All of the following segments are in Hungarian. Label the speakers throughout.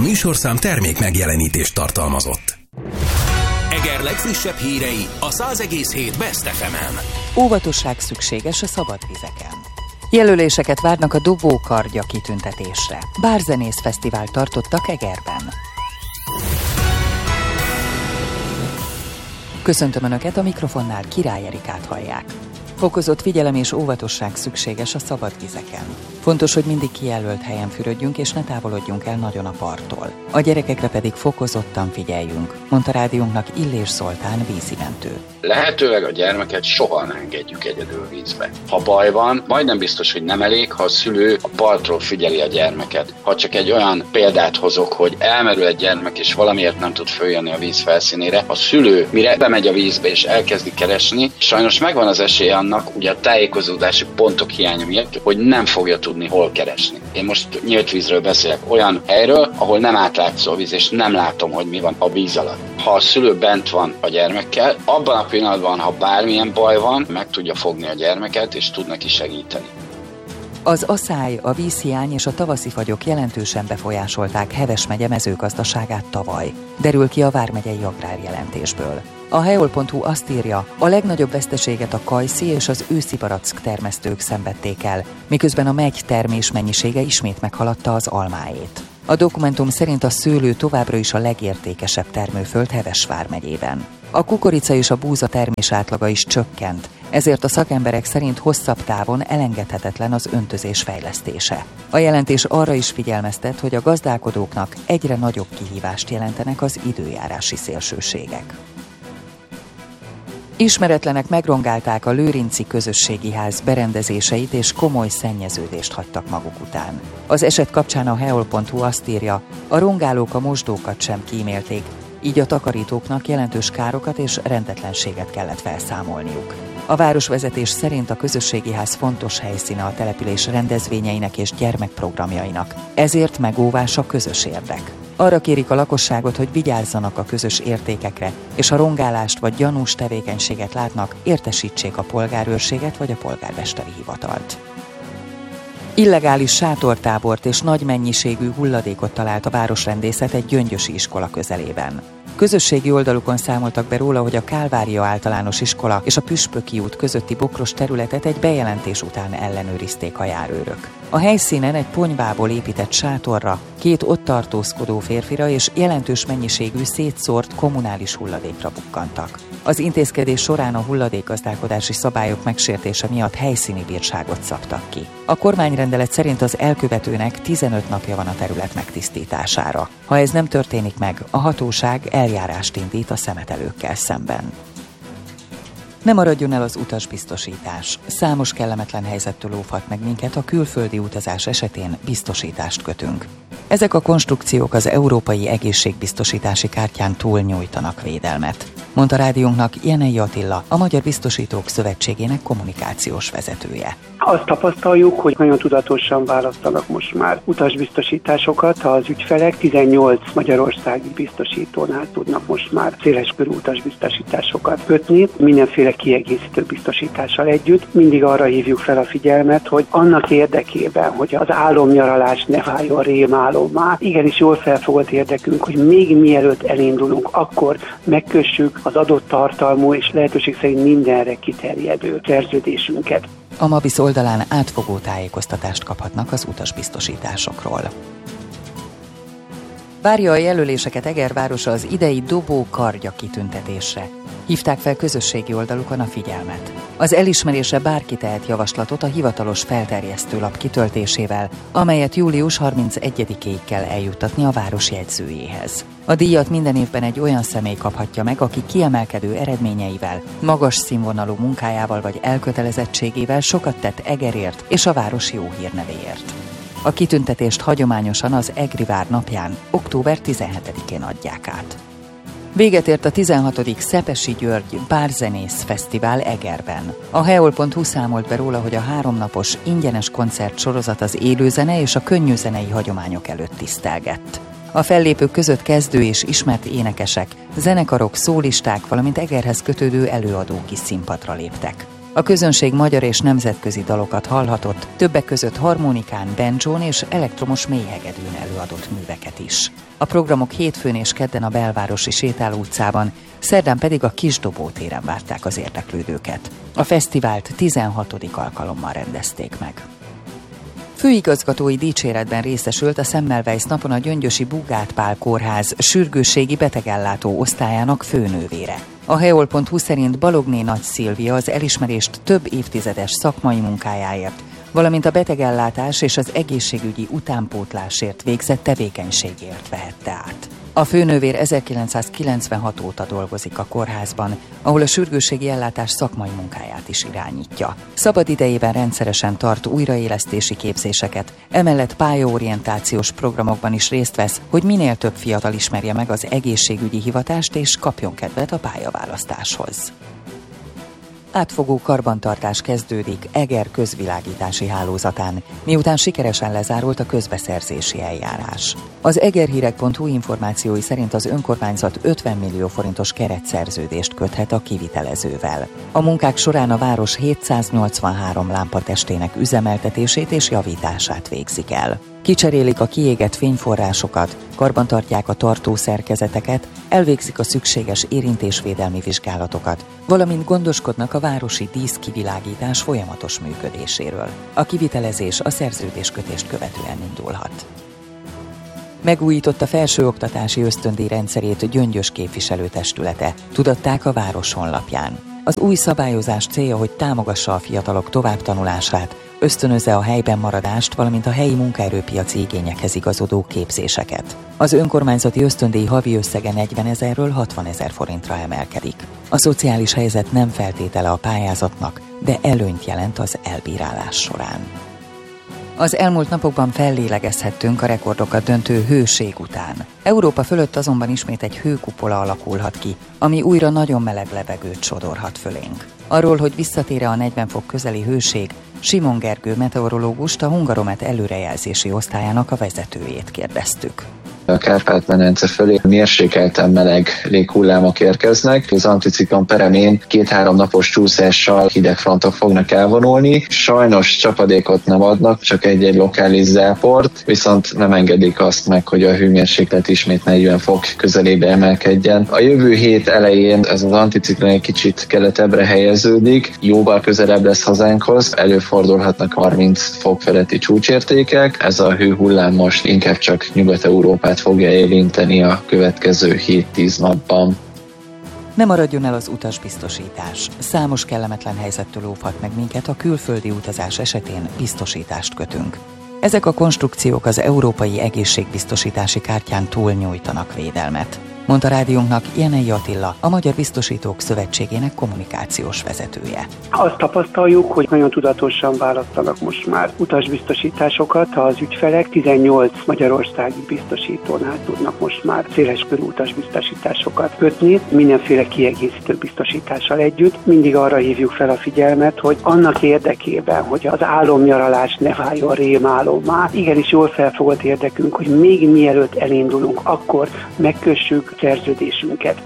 Speaker 1: műsorszám termék megjelenítést tartalmazott. Eger legfrissebb hírei a 100,7 Best FM-en.
Speaker 2: Óvatosság szükséges a szabad vizeken. Jelöléseket várnak a Dobókardja kitüntetésre. Bárzenész fesztivál tartottak Egerben. Köszöntöm Önöket, a mikrofonnál Király Erikát hallják. Fokozott figyelem és óvatosság szükséges a szabad vizeken. Fontos, hogy mindig kijelölt helyen fürödjünk és ne távolodjunk el nagyon a parttól. A gyerekekre pedig fokozottan figyeljünk, mondta rádiónknak Illés Zoltán vízimentő.
Speaker 3: Lehetőleg a gyermeket soha ne engedjük egyedül vízbe. Ha baj van, majdnem biztos, hogy nem elég, ha a szülő a partról figyeli a gyermeket. Ha csak egy olyan példát hozok, hogy elmerül egy gyermek és valamiért nem tud följönni a víz felszínére, a szülő mire bemegy a vízbe és elkezdi keresni, sajnos megvan az esély annak, ugye a tájékozódási pontok hiánya miatt, hogy nem fogja tudni hol keresni. Én most nyílt vízről beszélek, olyan helyről, ahol nem átlátszó a víz, és nem látom, hogy mi van a víz alatt. Ha a szülő bent van a gyermekkel, abban a pillanatban, ha bármilyen baj van, meg tudja fogni a gyermeket, és tud neki segíteni.
Speaker 2: Az aszály, a vízhiány és a tavaszi fagyok jelentősen befolyásolták Heves megye mezőgazdaságát tavaly. Derül ki a vármegyei agrárjelentésből. A heol.hu azt írja, a legnagyobb veszteséget a kajszi és az őszi barack termesztők szenvedték el, miközben a megy termés mennyisége ismét meghaladta az almáét. A dokumentum szerint a szőlő továbbra is a legértékesebb termőföld Heves vármegyében. A kukorica és a búza termés átlaga is csökkent, ezért a szakemberek szerint hosszabb távon elengedhetetlen az öntözés fejlesztése. A jelentés arra is figyelmeztet, hogy a gazdálkodóknak egyre nagyobb kihívást jelentenek az időjárási szélsőségek. Ismeretlenek megrongálták a Lőrinci Közösségi Ház berendezéseit és komoly szennyeződést hagytak maguk után. Az eset kapcsán a heol.hu azt írja, a rongálók a mosdókat sem kímélték, így a takarítóknak jelentős károkat és rendetlenséget kellett felszámolniuk. A városvezetés szerint a közösségi ház fontos helyszíne a település rendezvényeinek és gyermekprogramjainak, ezért megóvása közös érdek. Arra kérik a lakosságot, hogy vigyázzanak a közös értékekre, és ha rongálást vagy gyanús tevékenységet látnak, értesítsék a polgárőrséget vagy a polgármesteri hivatalt. Illegális sátortábort és nagy mennyiségű hulladékot talált a városrendészet egy gyöngyösi iskola közelében. Közösségi oldalukon számoltak be róla, hogy a Kálvária általános iskola és a Püspöki út közötti bokros területet egy bejelentés után ellenőrizték a járőrök. A helyszínen egy ponyvából épített sátorra, 2 ott tartózkodó férfira és jelentős mennyiségű szétszórt kommunális hulladékra bukkantak. Az intézkedés során a hulladékgazdálkodási szabályok megsértése miatt helyszíni bírságot szabtak ki. A kormányrendelet szerint az elkövetőnek 15 napja van a terület megtisztítására. Ha ez nem történik meg, a hatóság eljárást indít a szemetelőkkel szemben. Ne maradjon el az utasbiztosítás. Számos kellemetlen helyzettől óvhat meg minket, a külföldi utazás esetén biztosítást kötünk. Ezek a konstrukciók az Európai Egészségbiztosítási Kártyán túl nyújtanak védelmet, mondta rádiónknak Jenei Attila, a Magyar Biztosítók Szövetségének kommunikációs vezetője.
Speaker 4: Azt tapasztaljuk, hogy nagyon tudatosan választanak most már utasbiztosításokat az ügyfelek. 18 magyarországi biztosítónál tudnak most már széleskörű utasbiztosításokat kötni, mindenféle kiegészítő biztosítással együtt. Mindig arra hívjuk fel a figyelmet, hogy annak érdekében, hogy az álomnyaralás ne váljon rémálommá, igenis jól felfogott érdekünk, hogy még mielőtt elindulunk, akkor megkössük az adott tartalmú és lehetőség szerint mindenre kiterjedő szerződésünket.
Speaker 2: A Mabisz oldalán átfogó tájékoztatást kaphatnak az utasbiztosításokról. Várja a jelöléseket Eger városa az idei Dobókardja kitüntetésre. Hívták fel közösségi oldalukon a figyelmet. Az elismerésre bárki tehet javaslatot a hivatalos felterjesztőlap kitöltésével, amelyet július 31-ig kell eljuttatni a város jegyzőjéhez. A díjat minden évben egy olyan személy kaphatja meg, aki kiemelkedő eredményeivel, magas színvonalú munkájával vagy elkötelezettségével sokat tett Egerért és a város jó hírnevéért. A kitüntetést hagyományosan az Egri Vár napján, október 17-én adják át. Véget ért a 16. Szepesi György Bárzenész Fesztivál Egerben. A heol.hu számolt be róla, hogy a 3 napos ingyenes koncertsorozat az élőzene és a könnyűzenei hagyományok előtt tisztelgett. A fellépők között kezdő és ismert énekesek, zenekarok, szólisták, valamint Egerhez kötődő előadók is színpadra léptek. A közönség magyar és nemzetközi dalokat hallhatott, többek között harmonikán, banjón és elektromos mélyhegedűn előadott műveket is. A programok hétfőn és kedden a Belvárosi Sétáló utcában, szerdán pedig a Kisdobó téren várták az érdeklődőket. A fesztivált 16. alkalommal rendezték meg. Főigazgatói dicséretben részesült a Semmelweis napon a gyöngyösi Bugát Pál Kórház sürgősségi betegellátó osztályának főnővére. A heol.hu szerint Balogné Nagy Szilvia az elismerést több évtizedes szakmai munkájáért, valamint a betegellátás és az egészségügyi utánpótlásért végzett tevékenységért vehette át. A főnővér 1996 óta dolgozik a kórházban, ahol a sürgősségi ellátás szakmai munkáját is irányítja. Szabad idejében rendszeresen tart újraélesztési képzéseket, emellett pályaorientációs programokban is részt vesz, hogy minél több fiatal ismerje meg az egészségügyi hivatást és kapjon kedvet a pályaválasztáshoz. Átfogó karbantartás kezdődik Eger közvilágítási hálózatán, miután sikeresen lezárult a közbeszerzési eljárás. Az egerhírek.hu információi szerint az önkormányzat 50 millió forintos keretszerződést köthet a kivitelezővel. A munkák során a város 783 lámpatestének üzemeltetését és javítását végzik el. Kicserélik a kiégett fényforrásokat, karbantartják a tartószerkezeteket, elvégzik a szükséges érintésvédelmi vizsgálatokat, valamint gondoskodnak a városi díszkivilágítás folyamatos működéséről. A kivitelezés a szerződéskötést követően indulhat. Megújította felsőoktatási ösztöndíj rendszerét Gyöngyös képviselőtestülete, tudatták a város honlapján. Az új szabályozás célja, hogy támogassa a fiatalok továbbtanulását, ösztönözze a helyben maradást, valamint a helyi munkaerőpiaci igényekhez igazodó képzéseket. Az önkormányzati ösztöndíj havi összege 40 000-ről 60 000 forintra emelkedik. A szociális helyzet nem feltétele a pályázatnak, de előnyt jelent az elbírálás során. Az elmúlt napokban fellélegezhettünk a rekordokat döntő hőség után. Európa fölött azonban ismét egy hőkupola alakulhat ki, ami újra nagyon meleg levegőt sodorhat fölénk. Arról, hogy visszatér a 40 fok közeli hőség, Simon Gergő meteorológust, a Hungaromet előrejelzési osztályának a vezetőjét kérdeztük.
Speaker 5: A Kárpát-medence fölé mérsékelten meleg léghullámok érkeznek. Az anticiklon peremén 2-3 napos csúszással hideg frontok fognak elvonulni. Sajnos csapadékot nem adnak, csak egy-egy lokális záport, viszont nem engedik azt meg, hogy a hőmérséklet ismét 40 fok közelébe emelkedjen. A jövő hét elején ez az anticiklon egy kicsit keletebbre helyeződik, jóval közelebb lesz hazánkhoz, előfordulhatnak 30 fok feletti csúcsértékek. Ez a hőhullám most inkább csak Nyugat-Európát fogja érinteni a következő 7-10 napban.
Speaker 2: Ne maradjon el az utasbiztosítás. Számos kellemetlen helyzettől óvhat meg minket, a külföldi utazás esetén biztosítást kötünk. Ezek a konstrukciók az Európai Egészségbiztosítási Kártyán túl nyújtanak védelmet, mondta rádiónknak Jenei Attila, a Magyar Biztosítók Szövetségének kommunikációs vezetője.
Speaker 4: Azt tapasztaljuk, hogy nagyon tudatosan választanak most már utasbiztosításokat. Az ügyfelek 18 magyarországi biztosítónál tudnak most már széleskörű utasbiztosításokat kötni, mindenféle kiegészítő biztosítással együtt. Mindig arra hívjuk fel a figyelmet, hogy annak érdekében, hogy az álomnyaralás ne váljon rémálommá, igenis jól felfogott érdekünk, hogy még mielőtt elindulunk, akkor megkössük szerződésünket.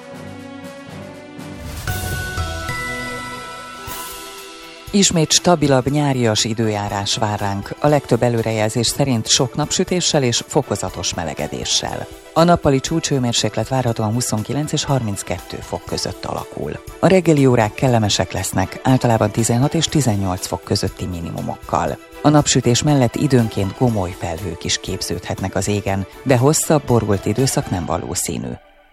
Speaker 2: Ismét stabilabb nyárias időjárás vár ránk, a legtöbb előrejelzés szerint sok napsütéssel és fokozatos melegedéssel. A nappali csúcshőmérséklet várhatóan 29 és 32 fok között alakul. A reggeli órák kellemesek lesznek, általában 16 és 18 fok közötti minimumokkal. A napsütés mellett időnként gomoly felhők is képződhetnek az égen, de hosszabb borult időszak nem valószínű.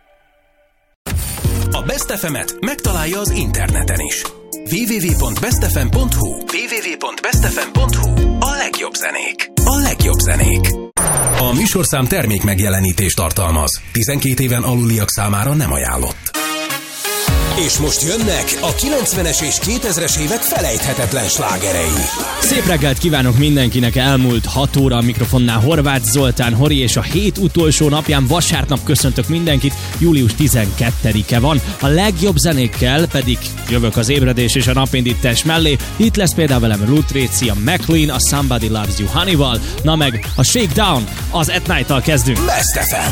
Speaker 1: A Best FM-et megtalálja az interneten is. www.bestfm.hu www.bestfm.hu A legjobb zenék. A legjobb zenék. A műsorszám termék megjelenítést tartalmaz. 12 éven aluliak számára nem ajánlott. És most jönnek a 90-es és 2000-es évek felejthetetlen slágerei.
Speaker 6: Szép reggelt kívánok mindenkinek, elmúlt 6 óra a mikrofonnál Horváth Zoltán Hori, és a hét utolsó napján vasárnap köszöntök mindenkit, július 12-e van. A legjobb zenékkel pedig jövök az ébredés és a napindítás mellé. Itt lesz például velem Lucrezia McLean, a Somebody Loves You Honey-val, na meg a Shakedown, az At Night-tal kezdünk.
Speaker 1: Best FM.